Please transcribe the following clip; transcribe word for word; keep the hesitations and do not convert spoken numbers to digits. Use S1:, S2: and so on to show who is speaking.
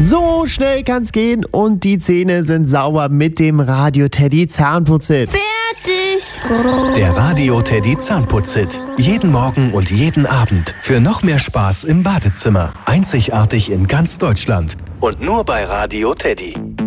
S1: So schnell kann's gehen und die Zähne sind sauber mit dem Radio Teddy Zahnputzhit.
S2: Fertig!
S3: Der Radio Teddy Zahnputzhit. Jeden Morgen und jeden Abend für noch mehr Spaß im Badezimmer. Einzigartig in ganz Deutschland und nur bei Radio Teddy.